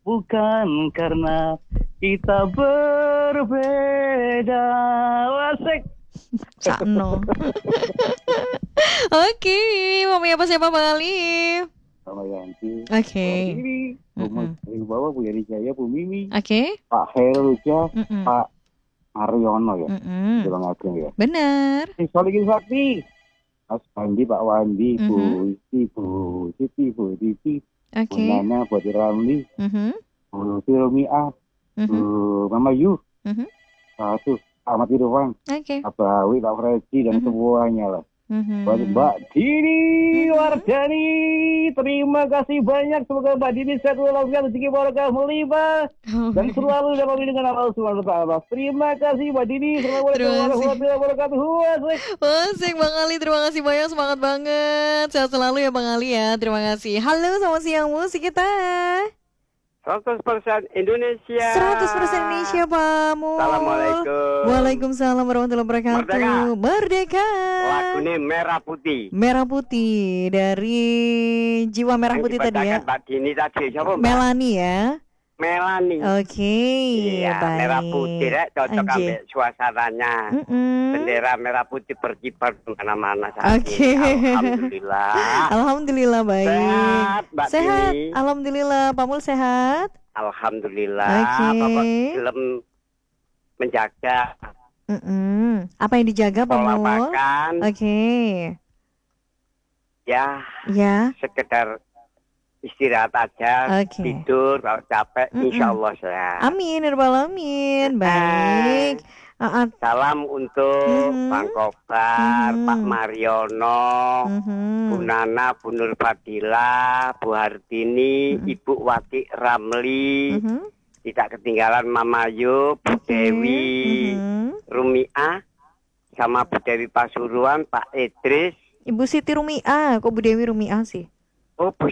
bukan karena kita berbeda. Wasik. Sakno. Oke, mami apa siapa Bang Ali? Sama Yanti. Oke. Ini Rumah Ibu Bawa, Bu Yeri Jaya, Bu Mimi, Oke. Pak Heru Ujah, Mm-mm. Pak Aryono ya. Mm-mm. Bang Ageng ya. Benar. Solikin Sakti. Mas Wandi, Pak Wandi, Bu Mhm. Isti, Bu Siti, Bu Diti, Bu Oke. Nana, Bu Ramli, Mhm. Bu Firomiah, Bu Mhm. Mama Yu, Mhm. Satu, Ahmad Irfan, Oke. Pak Bawi, Pak Freddy, dan Mhm. semuanya lah. Buat Mhm. Mbak Dini Mhm. Wardani, terima kasih banyak. Semoga Mbak Dini sehat walafiat, rezeki barokah melimpah dan selalu dalam lindungan Allah Subhanahu wa taala. Terima kasih Mbak Dini. Assalamualaikum Terima kasih. warahmatullahi wabarakatuh. Asik. Asik Bang Ali, terima kasih banyak, semangat banget. Sehat selalu ya Bang Ali ya, terima kasih. Halo, selamat siang musik kita. 100% Indonesia. 100% Indonesia Pak Mul. Assalamualaikum. Waalaikumsalam warahmatullahi wabarakatuh. Merdeka. Lagu ini Merah Putih. Merah Putih dari Jiwa Merah Yang Putih tadi ya. dibacakan Mbak Dini tadi siapa Mbak? Melani ya. Melani. Oke, Iya, baik. merah putih rek, cocok Anjir. ambil suasananya. Mm-mm. Bendera merah putih berkibar di mana-mana saat Oke. ini. Alhamdulillah. Alhamdulillah baik. Sehat, Mbak Sehat. Dini. Alhamdulillah, Pak Mul sehat. Alhamdulillah. Oke. Bapak film menjaga Mm-mm. Apa yang dijaga Pak pola Mul? makan. Oke. Ya, Ya. sekedar istirahat aja, Oke. tidur, kalau capek, Mm-mm. insya Allah sehat. Amin, ya rabbal alamin. Baik. Salam untuk Mhm. Bang Kobar, Mhm. Pak Mariono, Bu Mhm. Nana, Bu Nur Fadila, Bu Hartini, Mhm. Ibu Wati Ramli, Mhm. tidak ketinggalan Mama Yu, Bu Oke. Dewi, Mhm. Rumiah, sama Bu Dewi Pasuruan, Pak Idris. Ibu Siti Rumiah, kok Bu Dewi Rumiah sih? Bu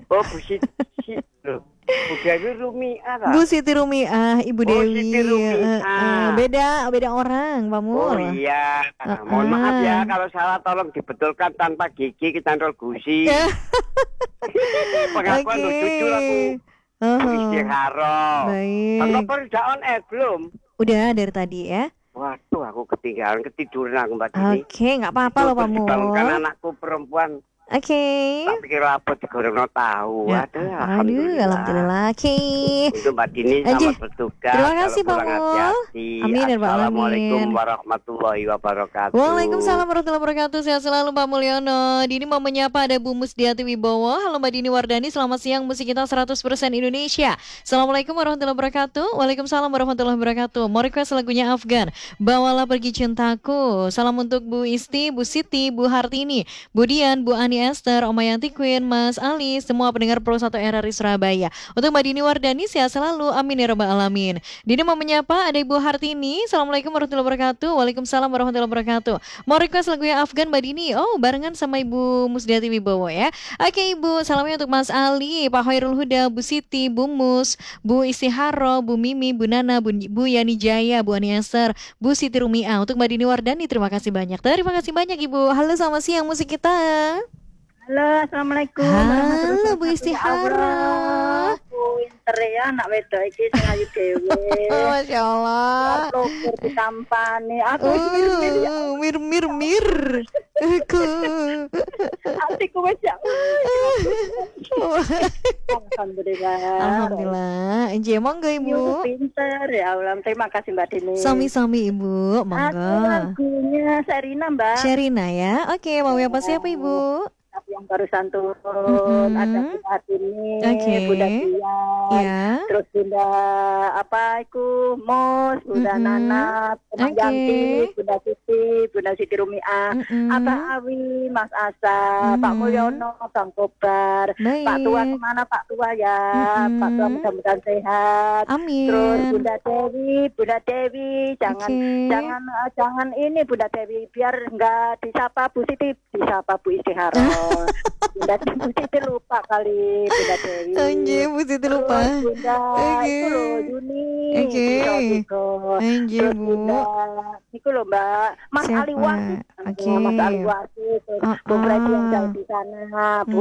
Dewi Rumiah lah. Bu Siti Rumiah, Ibu Oh, Dewi. Siti Rumiah. Beda orang, Pak Mul. Oh iya, mohon maaf ya kalau salah, tolong dibetulkan tanpa gigi kita rol gusi. Pengakuan Oke. jujur aku. Istihara. Bang Baik. Kobar udah on air belum? Udah dari tadi ya. Waduh, aku ketinggalan, ketiduran aku Mbak Dini. Oke, nggak apa-apa loh Pak Mul. Dibangunkan anakku perempuan. Oke. Tak pikir apa digoreng tahu. Ya. Aduh, Aduh, alhamdulillah. Oke. Untuk Mbak Dini Anjir. selamat bertugas. Terima kasih, Kalau Pak kurang Mul. hati-hati. Amin, ya Rabbal Assalamualaikum Alamin. warahmatullahi wabarakatuh. Waalaikumsalam warahmatullahi wabarakatuh. Sehat selalu Pak Mulyono. Dini mau menyapa ada Bu Musdiati Wibowo. Halo Mbak Dini Wardani. Selamat siang musik kita 100% Indonesia. Assalamualaikum warahmatullahi wabarakatuh. Waalaikumsalam warahmatullahi wabarakatuh. Mau request lagunya Afgan. Bawalah pergi cintaku. Salam untuk Bu Isti, Bu Siti, Bu Hartini, Bu Dian, Bu Ani Esther, Oma Yanti Queen, Mas Ali, semua pendengar Pro 1 RRI Surabaya. Untuk Mbak Dini Wardani sehat selalu. Amin ya rabbal alamin. Dini mau menyapa ada Ibu Hartini. Assalamualaikum warahmatullahi wabarakatuh. Waalaikumsalam warahmatullahi wabarakatuh. Mau request lagunya Afgan Mbak Dini. Oh, barengan sama Ibu Musdiati Wibowo ya. Oke Ibu, salamnya untuk Mas Ali, Pak Hoirul Huda, Bu Siti, Bu Mus, Bu Istiharo, Bu Mimi, Bu Nana, Bu Yani Jaya, Bu Ani Esther, Bu Siti Rumiah. Untuk Mbak Dini Wardani terima kasih banyak. Terima kasih banyak Ibu. Halo selamat siang musik kita. Halo, assalamualaikum. Halo Bu Istiharo. Pinter ya anak wedok iki sing ayu dhewe. Masya Allah. Aku di kampanye. Aku Mir. Aku. hatiku wis ya. Alhamdulillah. Alhamdulillah. Enje monggo Ibu. Pinter ya Allah. Terima kasih Mbak Dini. Sami-sami Ibu, Aku monggo. lagunya Serina Mbak. Sherina ya. Oke, mau apa siapa Ibu? Aku yang barusan turun, ada Bunda ini, Oke. Bunda Dian, Ya. terus Bunda apa itu Mos, Bunda Nana, Bunda Oke. Yanti, Bunda Siti Rumiah, Abah Awi, Mas Asa, Pak Mulyono, Bang Kobar, Baik. Pak Tua kemana Pak Tua ya, Pak Tua mudah-mudahan sehat. Amin. Terus Bunda Dewi, jangan Oke. jangan ini Bunda Dewi, biar enggak disapa Bu Siti, disapa Bu Istiharo. Bunda Siti lupa kali Bunda Dewi. Anjir, Bu Siti lupa. Terus Bunda Oke. itu loh Yuni. Oke. Anjir, Terus Bu. Bunda itu loh Mbak Mas Siapa? Ali Wasid. Oke. Mas Ali Wasid. Terus Bu Freddy yang jauh di sana. Bu